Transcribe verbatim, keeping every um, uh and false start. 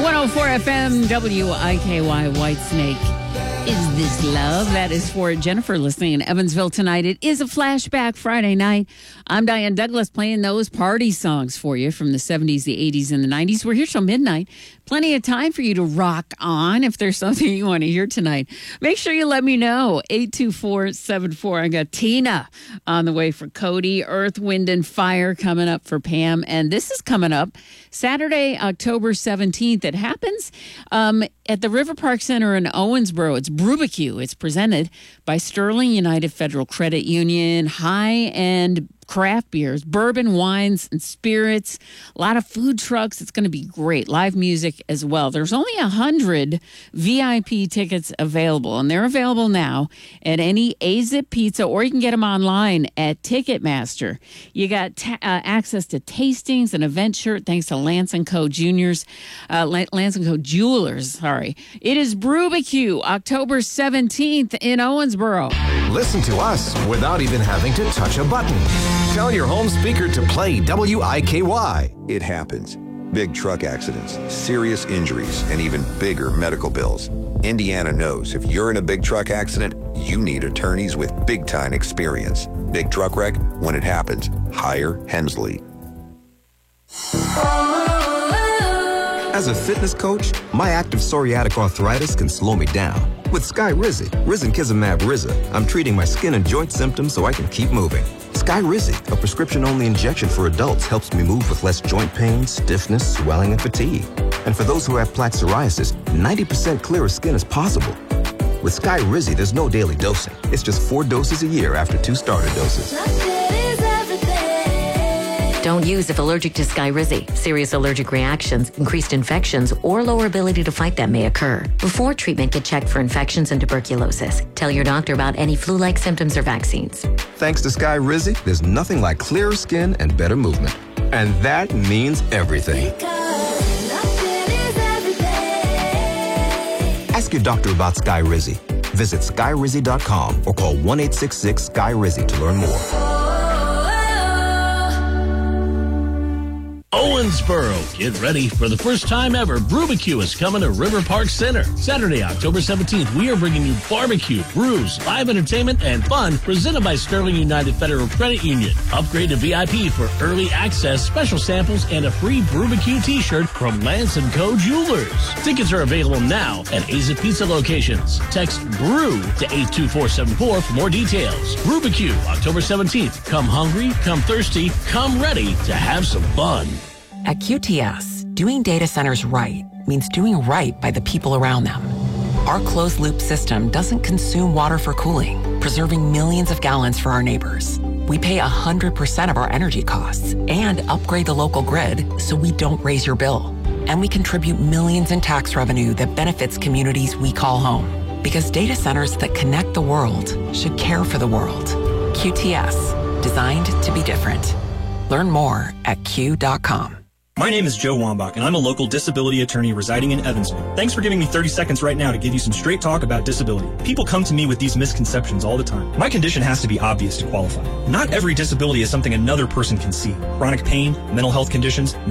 one oh four F M, W I K Y, Whitesnake. Is This Love? That is for Jennifer listening in Evansville tonight. It is a flashback Friday night. I'm Diane Douglas playing those party songs for you from the seventies, the eighties, and the nineties. We're here till midnight. Plenty of time for you to rock on if there's something you want to hear tonight. Make sure you let me know. eight two four seven four. I got Tina on the way for Cody. Earth, Wind, and Fire coming up for Pam. And this is coming up Saturday, October seventeenth. It happens um, at the River Park Center in Owensboro. It's Brubacue. It's presented by Sterling United Federal Credit Union. High-end craft beers, bourbon, wines, and spirits. A lot of food trucks. It's going to be great. Live music as well. There's only one hundred V I P tickets available, and they're available now at any A-Zip Pizza, or you can get them online at Ticketmaster. You got ta- uh, access to tastings, an event shirt, thanks to Lance and Co. Juniors, uh, Lance and Co. Jewelers, sorry. It is Brubacue, October seventeenth in Owensboro. Listen to us without even having to touch a button. Tell your home speaker to play W I K Y. It happens. Big truck accidents, serious injuries, and even bigger medical bills. Indiana knows if you're in a big truck accident, you need attorneys with big-time experience. Big truck wreck, when it happens, hire Hensley. As a fitness coach, my active psoriatic arthritis can slow me down. With Skyrizi, Risankizumab Riza, I'm treating my skin and joint symptoms so I can keep moving. Skyrizi, a prescription-only injection for adults, helps me move with less joint pain, stiffness, swelling, and fatigue. And for those who have plaque psoriasis, ninety percent clearer skin is possible. With Skyrizi, there's no daily dosing. It's just four doses a year after two starter doses. Don't use if allergic to Skyrizi. Serious allergic reactions, increased infections, or lower ability to fight them may occur. Before treatment, get checked for infections and tuberculosis. Tell your doctor about any flu-like symptoms or vaccines. Thanks to Skyrizi, there's nothing like clearer skin and better movement. And that means everything. Ask your doctor about Skyrizi. Visit skyrizi dot com or call one eight six six Sky Rizi to learn more. Owensboro, get ready. For the first time ever, Brubacue is coming to River Park Center. Saturday, October seventeenth, we are bringing you barbecue, brews, live entertainment, and fun presented by Sterling United Federal Credit Union. Upgrade to V I P for early access, special samples, and a free Brubacue t-shirt from Lance and Co. Jewelers. Tickets are available now at A-Zip Pizza locations. Text BREW to eight two four seven four for more details. Brubacue, October seventeenth. Come hungry, come thirsty, come ready to have some fun. At Q T S, doing data centers right means doing right by the people around them. Our closed-loop system doesn't consume water for cooling, preserving millions of gallons for our neighbors. We pay one hundred percent of our energy costs and upgrade the local grid so we don't raise your bill. And we contribute millions in tax revenue that benefits communities we call home. Because data centers that connect the world should care for the world. Q T S, designed to be different. Learn more at Q dot com. My name is Joe Wambach, and I'm a local disability attorney residing in Evansville. Thanks for giving me thirty seconds right now to give you some straight talk about disability. People come to me with these misconceptions all the time. My condition has to be obvious to qualify. Not every disability is something another person can see. Chronic pain, mental health conditions,